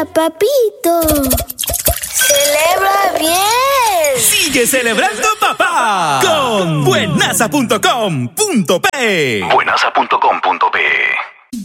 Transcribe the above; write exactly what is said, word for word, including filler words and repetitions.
Mira, papito. ¡Celebra bien! ¡Sigue celebrando, papá! Con buenaza punto com punto pe. buenaza punto com punto pe